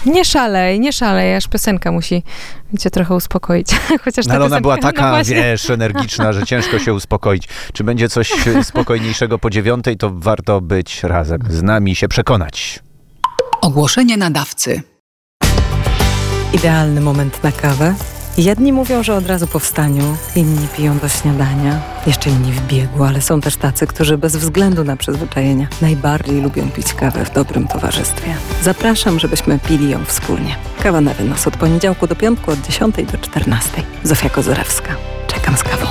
Nie szalej, aż piosenka musi cię trochę uspokoić. Chociaż ale ona była taka, no energiczna, że ciężko się uspokoić. Czy będzie coś spokojniejszego po 9:00, to warto być razem z nami i się przekonać. Ogłoszenie nadawcy. Idealny moment na kawę. Jedni mówią, że od razu po wstaniu, inni piją do śniadania, jeszcze inni w biegu, ale są też tacy, którzy bez względu na przyzwyczajenia najbardziej lubią pić kawę w dobrym towarzystwie. Zapraszam, żebyśmy pili ją wspólnie. Kawa na wynos od poniedziałku do piątku od 10 do 14. Zofia Kozorewska. Czekam z kawą.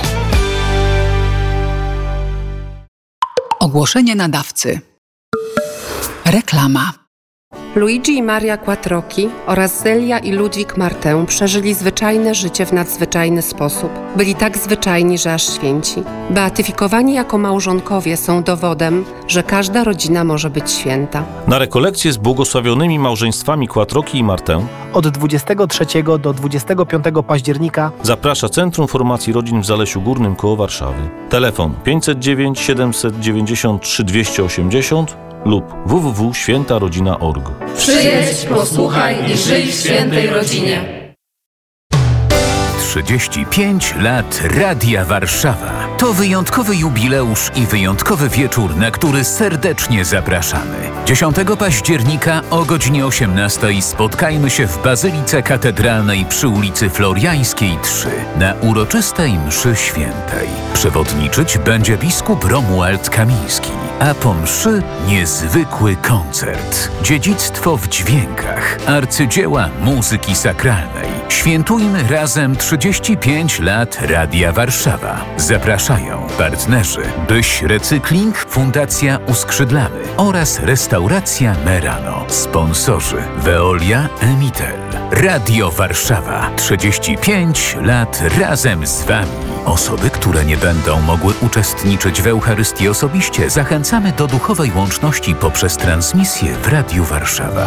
Ogłoszenie nadawcy. Reklama. Luigi i Maria Quattrocchi oraz Zelia i Ludwik Martę przeżyli zwyczajne życie w nadzwyczajny sposób. Byli tak zwyczajni, że aż święci. Beatyfikowani jako małżonkowie są dowodem, że każda rodzina może być święta. Na rekolekcje z błogosławionymi małżeństwami Quattrocchi i Martę od 23 do 25 października zaprasza Centrum Formacji Rodzin w Zalesiu Górnym koło Warszawy. Telefon 509 793 280 lub www.świętarodzina.org. Przyjedź, posłuchaj i żyj w świętej rodzinie. 35 lat Radia Warszawa. To wyjątkowy jubileusz i wyjątkowy wieczór, na który serdecznie zapraszamy. 10 października o godzinie 18 spotkajmy się w Bazylice Katedralnej przy ulicy Floriańskiej 3 na uroczystej mszy świętej. Przewodniczyć będzie biskup Romuald Kamiński, a po mszy niezwykły koncert. Dziedzictwo w dźwiękach, arcydzieła muzyki sakralnej. Świętujmy razem 35 lat Radia Warszawa. Zapraszają partnerzy Byś Recykling, Fundacja Uskrzydlamy oraz Restauracja Merano. Sponsorzy Veolia, Emitel. Radio Warszawa. 35 lat razem z Wami. Osoby, które nie będą mogły uczestniczyć w Eucharystii osobiście, zachęcamy do duchowej łączności poprzez transmisję w Radiu Warszawa.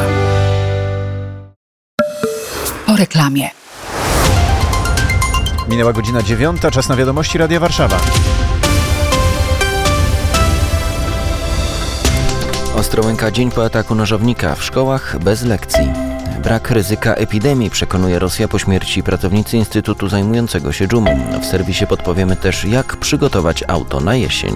Po reklamie. Minęła godzina 9, czas na wiadomości Radia Warszawa. Ostrołęka dzień po ataku nożownika. W szkołach bez lekcji. Brak ryzyka epidemii, przekonuje Rosja po śmierci pracownicy Instytutu zajmującego się dżumą. W serwisie podpowiemy też, jak przygotować auto na jesień.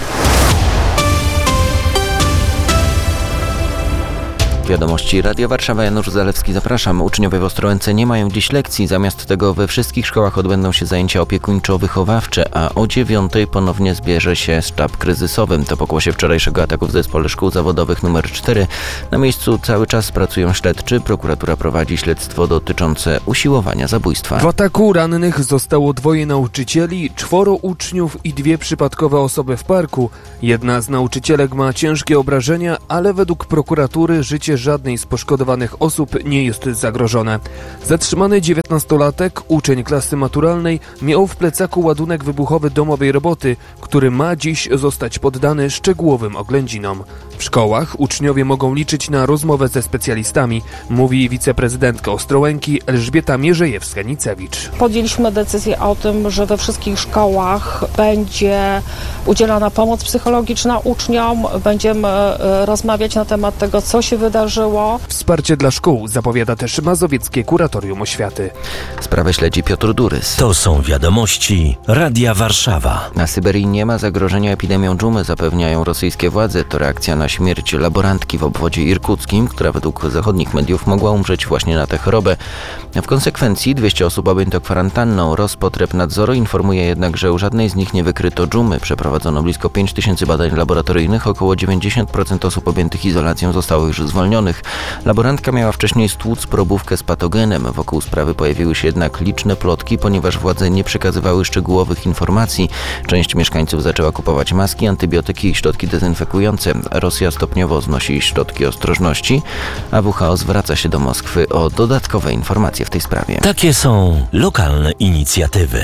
Wiadomości Radia Warszawa, Janusz Zalewski, zapraszam. Uczniowie w Ostrołęce nie mają dziś lekcji. Zamiast tego we wszystkich szkołach odbędą się zajęcia opiekuńczo-wychowawcze, a o 9:00 ponownie zbierze się sztab kryzysowy. To pokłosie wczorajszego ataku w Zespole Szkół Zawodowych nr 4. Na miejscu cały czas pracują śledczy. Prokuratura prowadzi śledztwo dotyczące usiłowania zabójstwa. W ataku rannych zostało 2 nauczycieli, 4 uczniów i 2 przypadkowe osoby w parku. Jedna z nauczycielek ma ciężkie obrażenia, ale według prokuratury życie żadnej z poszkodowanych osób nie jest zagrożone. Zatrzymany 19-latek, uczeń klasy maturalnej, miał w plecaku ładunek wybuchowy domowej roboty, który ma dziś zostać poddany szczegółowym oględzinom. W szkołach uczniowie mogą liczyć na rozmowę ze specjalistami, mówi wiceprezydentka Ostrołęki Elżbieta Mierzejewska-Nicewicz. Podjęliśmy decyzję o tym, że we wszystkich szkołach będzie udzielana pomoc psychologiczna uczniom. Będziemy rozmawiać na temat tego, co się wydarzyło. Wsparcie dla szkół zapowiada też Mazowieckie Kuratorium Oświaty. Sprawę śledzi Piotr Durys. To są wiadomości Radia Warszawa. Na Syberii nie ma zagrożenia epidemią dżumy, zapewniają rosyjskie władze. To reakcja na śmierć laborantki w obwodzie irkuckim, która według zachodnich mediów mogła umrzeć właśnie na tę chorobę. W konsekwencji 200 osób objęto kwarantanną. Rospotrebnadzoru informuje jednak, że u żadnej z nich nie wykryto dżumy. Przeprowadzono blisko 5000 badań laboratoryjnych. Około 90% osób objętych izolacją zostało już zwolnionych. Laborantka miała wcześniej stłuc probówkę z patogenem. Wokół sprawy pojawiły się jednak liczne plotki, ponieważ władze nie przekazywały szczegółowych informacji. Część mieszkańców zaczęła kupować maski, antybiotyki i środki dezynfekujące. Rosja stopniowo znosi środki ostrożności, a WHO zwraca się do Moskwy o dodatkowe informacje w tej sprawie. Takie są lokalne inicjatywy.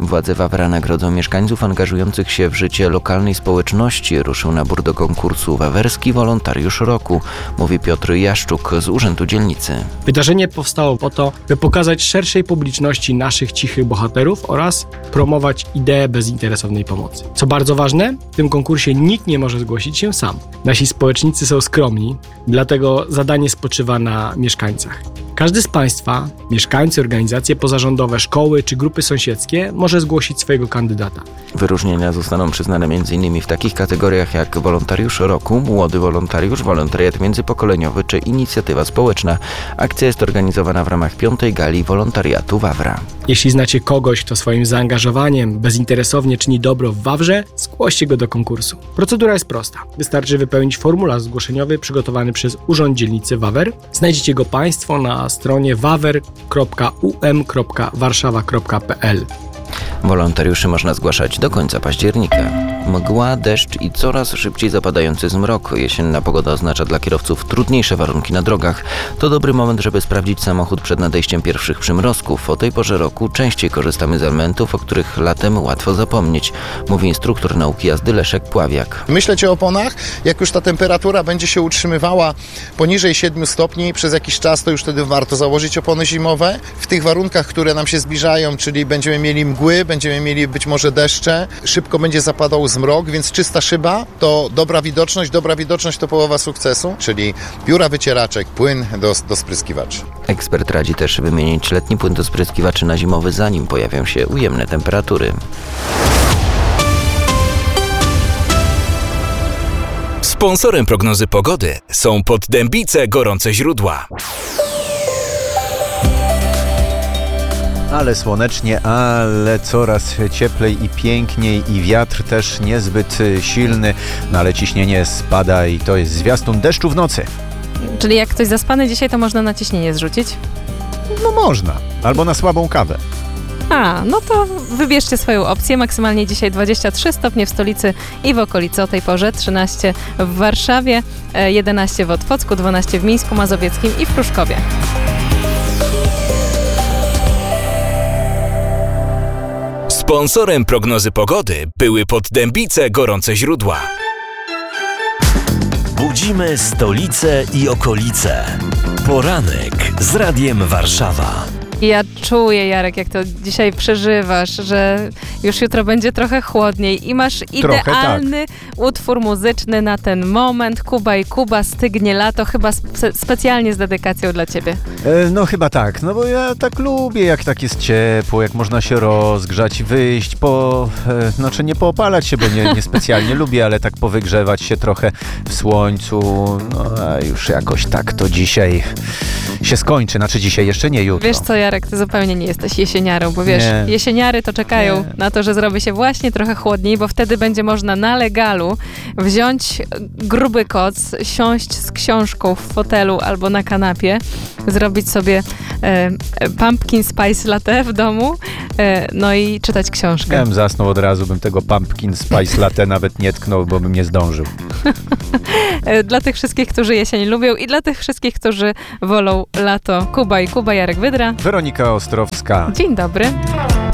Władze Wawra nagrodzą mieszkańców angażujących się w życie lokalnej społeczności. Ruszył nabór do konkursu Wawerski Wolontariusz Roku, mówi Piotr Jaszczuk z Urzędu Dzielnicy. Wydarzenie powstało po to, by pokazać szerszej publiczności naszych cichych bohaterów oraz promować ideę bezinteresownej pomocy. Co bardzo ważne, w tym konkursie nikt nie może zgłosić się sam. Nasi społecznicy są skromni, dlatego zadanie spoczywa na mieszkańcach. Każdy z Państwa, mieszkańcy, organizacje pozarządowe, szkoły czy grupy sąsiedzkie może zgłosić swojego kandydata. Wyróżnienia zostaną przyznane m.in. w takich kategoriach jak Wolontariusz Roku, Młody Wolontariusz, Wolontariat Międzypokoleniowy czy Inicjatywa Społeczna. Akcja jest organizowana w ramach 5. gali Wolontariatu Wawra. Jeśli znacie kogoś, kto swoim zaangażowaniem bezinteresownie czyni dobro w Wawrze, zgłoście go do konkursu. Procedura jest prosta. Wystarczy wypełnić formularz zgłoszeniowy przygotowany przez Urząd Dzielnicy Wawer. Znajdziecie go Państwo na stronie wawer.um.warszawa.pl. Wolontariuszy można zgłaszać do końca października. Mgła, deszcz i coraz szybciej zapadający zmrok. Jesienna pogoda oznacza dla kierowców trudniejsze warunki na drogach. To dobry moment, żeby sprawdzić samochód przed nadejściem pierwszych przymrozków. O tej porze roku częściej korzystamy z elementów, o których latem łatwo zapomnieć, mówi instruktor nauki jazdy Leszek Pławiak. Myśleć o oponach, jak już ta temperatura będzie się utrzymywała poniżej 7 stopni przez jakiś czas, to już wtedy warto założyć opony zimowe. W tych warunkach, które nam się zbliżają, czyli będziemy mieli mgły, będziemy mieli być może deszcze, szybko będzie zapadał zmrok, więc czysta szyba to dobra widoczność to połowa sukcesu, czyli pióra wycieraczek, płyn do spryskiwaczy. Ekspert radzi też wymienić letni płyn do spryskiwaczy na zimowy, zanim pojawią się ujemne temperatury. Sponsorem prognozy pogody są Poddębice Gorące Źródła. Ale słonecznie, ale coraz cieplej i piękniej i wiatr też niezbyt silny, no ale ciśnienie spada i to jest zwiastun deszczu w nocy. Czyli jak ktoś zaspany dzisiaj, to można na ciśnienie zrzucić? No można, albo na słabą kawę. No to wybierzcie swoją opcję. Maksymalnie dzisiaj 23 stopnie w stolicy i w okolicy o tej porze, 13 w Warszawie, 11 w Otwocku, 12 w Mińsku Mazowieckim i w Pruszkowie. Sponsorem prognozy pogody były Poddębice Gorące Źródła. Budzimy stolicę i okolice. Poranek z Radiem Warszawa. Ja czuję, Jarek, jak to dzisiaj przeżywasz, że już jutro będzie trochę chłodniej i masz idealny utwór muzyczny na ten moment. Kuba i Kuba, Stygnie lato, chyba specjalnie z dedykacją dla ciebie. No chyba tak, no bo ja tak lubię, jak tak jest ciepło, jak można się rozgrzać, wyjść, znaczy nie poopalać się, bo nie specjalnie lubię, ale tak powygrzewać się trochę w słońcu, no a już jakoś tak to dzisiaj się skończy, znaczy dzisiaj jeszcze nie, jutro. Wiesz co, Jarek, ty zupełnie nie jesteś jesieniarą, bo wiesz, jesieniary to czekają na to, że zrobi się właśnie trochę chłodniej, bo wtedy będzie można na legalu wziąć gruby koc, siąść z książką w fotelu albo na kanapie, zrobić sobie pumpkin spice latte w domu, no i czytać książkę. Ja bym zasnął od razu, bym tego pumpkin spice latte nawet nie tknął, bo bym nie zdążył. Dla tych wszystkich, którzy jesień lubią i dla tych wszystkich, którzy wolą lato. Kuba i Kuba, Jarek Wydra. Weronika Ostrowska. Dzień dobry.